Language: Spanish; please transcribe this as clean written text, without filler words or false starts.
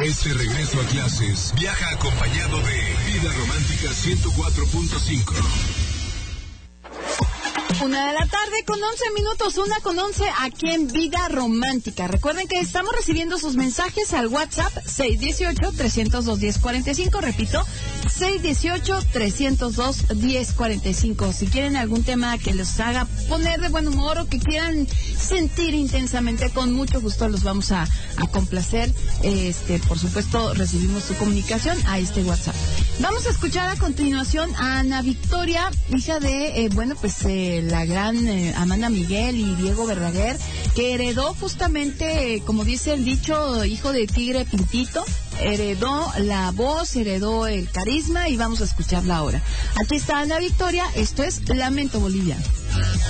Este regreso a clases viaja acompañado de Vida Romántica 104.5. 1:00 con 11 minutos, 1:11 aquí en Vida Romántica. Recuerden que estamos recibiendo sus mensajes al WhatsApp 618-302-1045. Repito, 618-302-1045. Si quieren algún tema que les haga poner de buen humor o que quieran sentir intensamente, con mucho gusto los vamos a complacer. Por supuesto, recibimos su comunicación a este WhatsApp. Vamos a escuchar a continuación a Ana Victoria, hija de, la gran Amanda Miguel y Diego Verdaguer, que heredó justamente, como dice el dicho, hijo de tigre pintito, heredó la voz, heredó el carisma, y vamos a escucharla ahora. Aquí está Ana Victoria, esto es Lamento Boliviano.